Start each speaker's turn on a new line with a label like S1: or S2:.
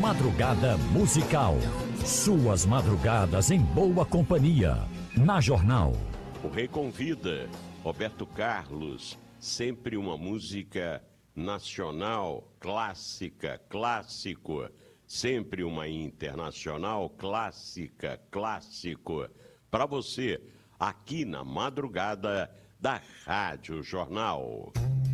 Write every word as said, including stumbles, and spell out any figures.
S1: Madrugada Musical. Suas madrugadas em boa companhia. Na Jornal.
S2: O Rei convida Roberto Carlos. Sempre uma música nacional, clássica, clássico. Sempre uma internacional, clássica, clássico. Para você, aqui na madrugada da Rádio Jornal.